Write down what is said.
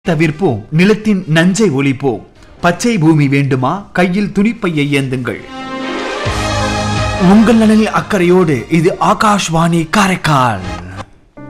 தவிர்ப்போம், நிலத்தின் நஞ்சை ஒழிப்போம். பச்சை பூமி வேண்டுமா? கையில் துணிப்பையை ஏந்துங்கள். உங்கள் நலனில் அக்கறையோடு இது ஆகாஷ்வாணி காரைக்கால்.